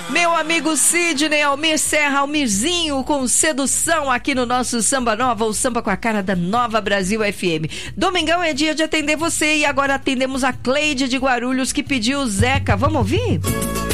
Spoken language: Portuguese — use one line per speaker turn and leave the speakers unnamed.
Meu amigo Sidney, Almir Serra, Almirzinho com sedução aqui no nosso Samba Nova, o samba com a cara da Nova Brasil FM. Domingão é dia de atender você e agora atendemos a Cleide de Guarulhos que pediu o Zeca. Vamos ouvir?